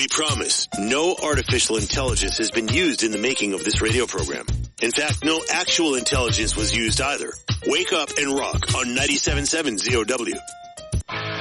We promise no artificial intelligence has been used in the making of this radio program. In fact, no actual intelligence was used either. Wake up and rock on 97.7 ZOW.